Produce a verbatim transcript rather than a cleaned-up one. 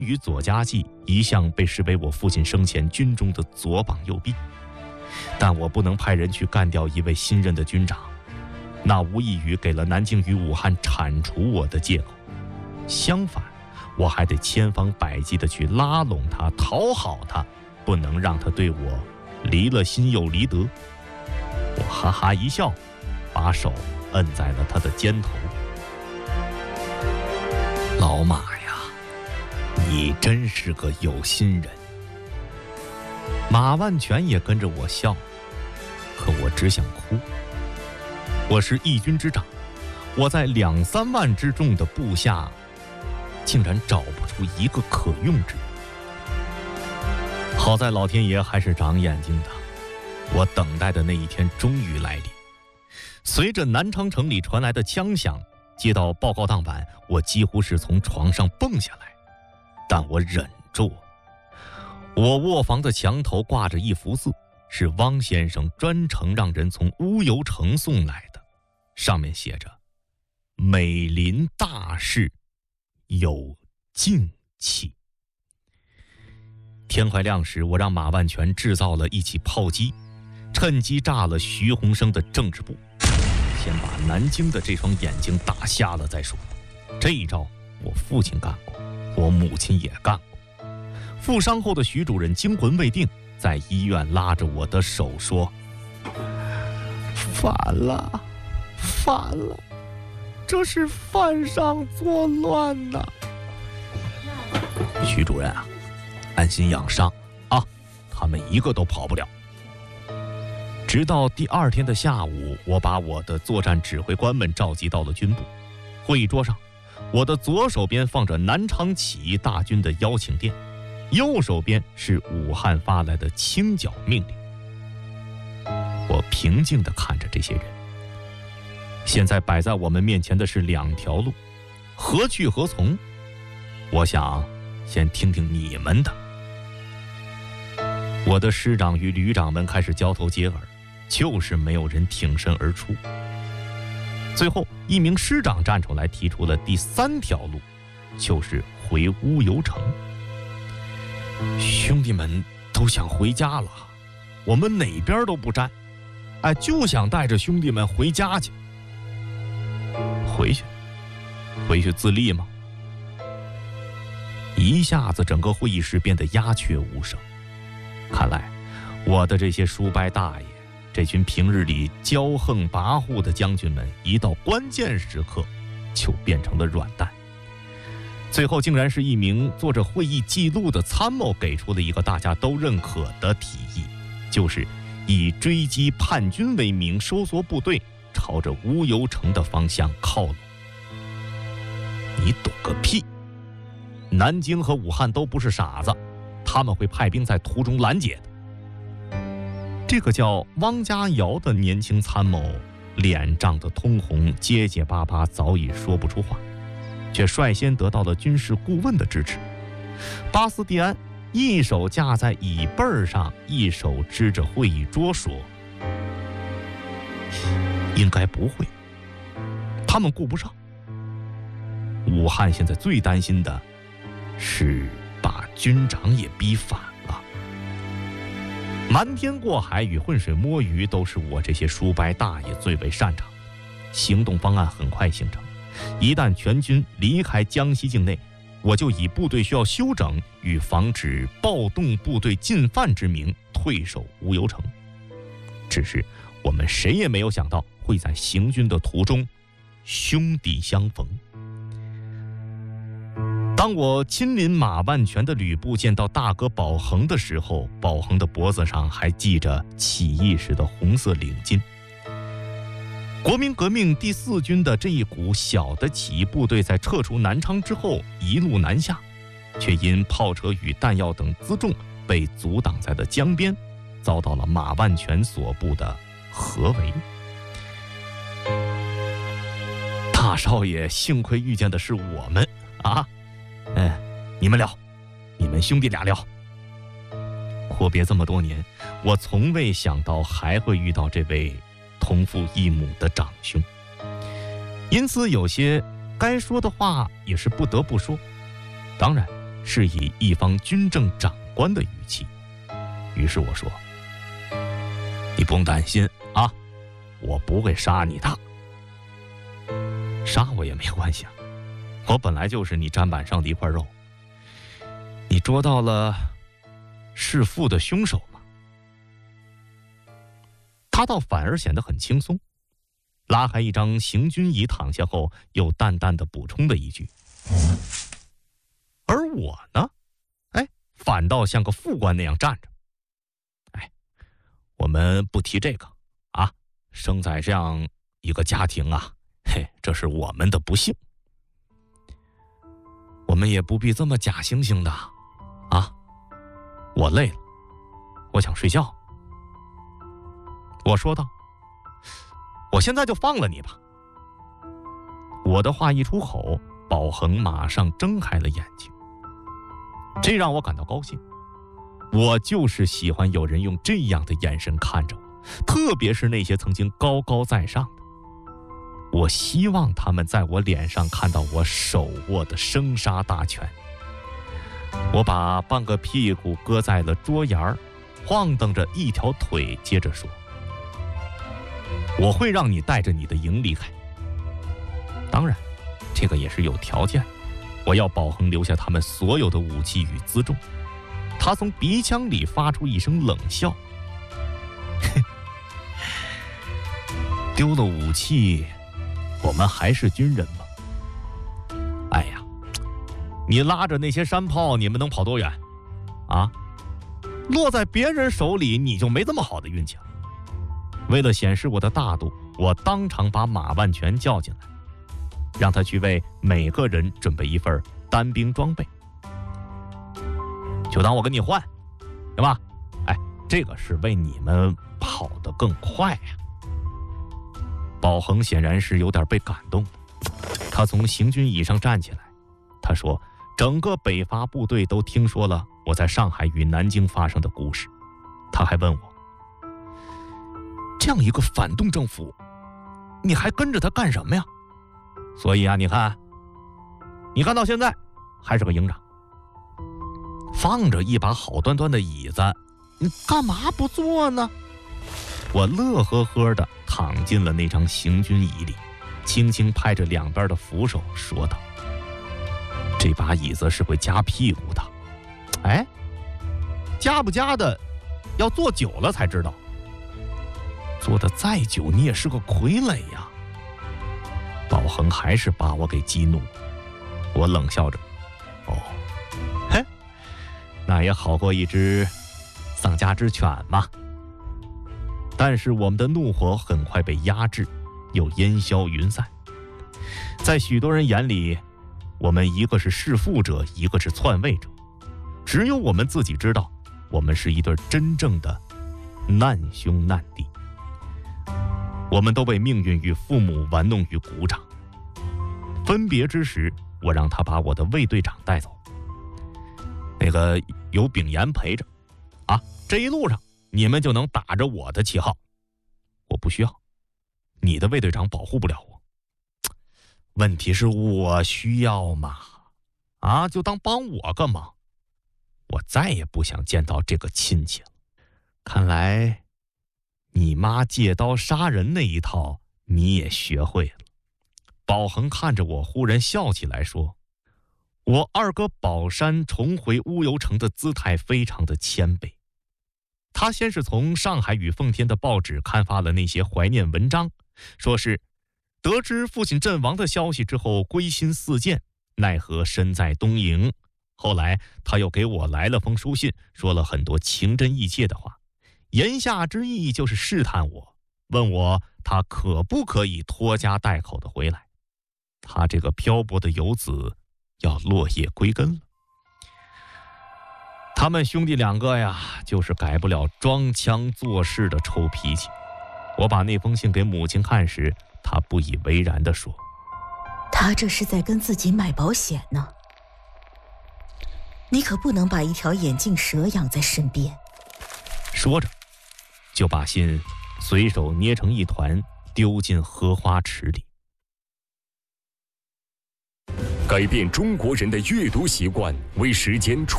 与左家继一向被视为我父亲生前军中的左膀右臂，但我不能派人去干掉一位新任的军长，那无异于给了南京与武汉铲除我的借口。相反，我还得千方百计地去拉拢他，讨好他，不能让他对我离了心又离德。我哈哈一笑，把手摁在了他的肩头。老马呀，你真是个有心人。马万全也跟着我笑，可我只想哭。我是义军之长，我在两三万之众的部下，竟然找不出一个可用之人。好在老天爷还是长眼睛的，我等待的那一天终于来临。随着南昌城里传来的枪响，接到报告当晚，我几乎是从床上蹦下来，但我忍住。我卧房的墙头挂着一幅字，是汪先生专程让人从乌油城送来的，上面写着：美临大事，有静气。天快亮时，我让马万全制造了一起炮击，趁机炸了徐鸿生的政治部，先把南京的这双眼睛打瞎了再说。这一招我父亲干过，我母亲也干过。负伤后的徐主任惊魂未定，在医院拉着我的手说：反了，反了，这是犯上作乱呐！徐主任啊，安心养伤啊，他们一个都跑不了。直到第二天的下午，我把我的作战指挥官们召集到了军部会议桌上，我的左手边放着南昌起义大军的邀请电，右手边是武汉发来的清剿命令。我平静地看着这些人，现在摆在我们面前的是两条路，何去何从？我想先听听你们的。我的师长与旅长们开始交头接耳，就是没有人挺身而出。最后一名师长站出来提出了第三条路，就是回乌油城。兄弟们都想回家了，我们哪边都不沾，哎，就想带着兄弟们回家去。回去？回去自立吗？一下子整个会议室变得鸦雀无声。看来我的这些叔伯大爷，这群平日里骄横跋扈的将军们，一到关键时刻就变成了软蛋。最后竟然是一名做着会议记录的参谋给出了一个大家都认可的提议，就是以追击叛军为名收缩部队，朝着乌油城的方向靠拢。你懂个屁！南京和武汉都不是傻子，他们会派兵在途中拦截的。这个叫汪家尧的年轻参谋脸涨得通红，结结巴巴，早已说不出话，却率先得到了军事顾问的支持。巴斯蒂安一手架在椅背上，一手支着会议桌说：应该不会，他们顾不上。武汉现在最担心的是把军长也逼反了。瞒天过海与浑水摸鱼都是我这些叔伯大爷最为擅长的。行动方案很快形成，一旦全军离开江西境内，我就以部队需要休整与防止暴动部队进犯之名退守乌油城。只是我们谁也没有想到会在行军的途中兄弟相逢。当我亲临马万全的旅部见到大哥保恒的时候，保恒的脖子上还系着起义时的红色领巾。国民革命第四军的这一股小的起义部队在撤出南昌之后一路南下，却因炮车与弹药等辎重被阻挡在了江边，遭到了马万全所部的合围。大少爷幸亏遇见的是我们啊！哎，你们聊，你们兄弟俩聊。阔别这么多年，我从未想到还会遇到这位同父异母的长兄，因此有些该说的话也是不得不说。当然， 是以一方军政长官的语气。于是我说：“你不用担心啊，我不会杀你的。杀我也没关系啊，我本来就是你砧板上的一块肉。你捉到了弑父的凶手吗？”他倒反而显得很轻松，拉开一张行军椅躺下后，又淡淡的补充了一句。而我呢，哎，反倒像个副官那样站着。哎，我们不提这个啊，生在这样一个家庭啊，嘿，这是我们的不幸。我们也不必这么假惺惺的啊。我累了，我想睡觉。我说道：“我现在就放了你吧。”我的话一出口，宝恒马上睁开了眼睛，这让我感到高兴。我就是喜欢有人用这样的眼神看着我，特别是那些曾经高高在上的。我希望他们在我脸上看到我手握的生杀大权。我把半个屁股搁在了桌沿儿，晃荡着一条腿，接着说：“我会让你带着你的营离开。当然，这个也是有条件，我要宝恒留下他们所有的武器与辎重。”他从鼻腔里发出一声冷笑：“丢了武器，我们还是军人吗？哎呀，你拉着那些山炮，你们能跑多远？啊，落在别人手里，你就没这么好的运气了。”为了显示我的大度，我当场把马万全叫进来，让他去为每个人准备一份单兵装备，就当我跟你换，对吧？哎，这个是为你们跑得更快呀。宝恒显然是有点被感动的，他从行军椅上站起来，他说：“整个北伐部队都听说了我在上海与南京发生的故事。”他还问我：“这样一个反动政府，你还跟着他干什么呀？”所以啊，你看，你看到现在还是个营长，放着一把好端端的椅子，你干嘛不坐呢？我乐呵呵地躺进了那张行军椅里，轻轻拍着两边的扶手，说道：“这把椅子是会夹屁股的，哎，夹不夹的，要坐久了才知道。坐得再久，你也是个傀儡呀。”宝恒还是把我给激怒，我冷笑着：“哦，嘿，那也好过一只丧家之犬嘛。”但是我们的怒火很快被压制，又烟消云散。在许多人眼里，我们一个是弑父者，一个是篡位者，只有我们自己知道，我们是一对真正的难兄难弟。我们都被命运与父母玩弄于股掌。分别之时，我让他把我的卫队长带走，那个有秉言陪着啊，这一路上你们就能打着我的旗号。我不需要，你的卫队长保护不了我。问题是我需要嘛？啊，就当帮我个忙。我再也不想见到这个亲戚了。看来你妈借刀杀人那一套你也学会了。宝恒看着我，忽然笑起来说：“我二哥宝山重回乌游城的姿态非常的谦卑。他先是从上海与奉天的报纸刊发了那些怀念文章，说是得知父亲阵亡的消息之后归心似箭，奈何身在东营。后来他又给我来了封书信，说了很多情真意切的话，言下之意就是试探我，问我他可不可以拖家带口的回来。他这个漂泊的游子要落叶归根了。他们兄弟两个呀，就是改不了装腔作势的臭脾气。我把那封信给母亲看时，她不以为然地说：“ 他这是在跟自己买保险呢。你可不能把一条眼镜蛇养在身边。” 说着，就把信随手捏成一团，丢进荷花池里。 改变中国人的阅读习惯，为时间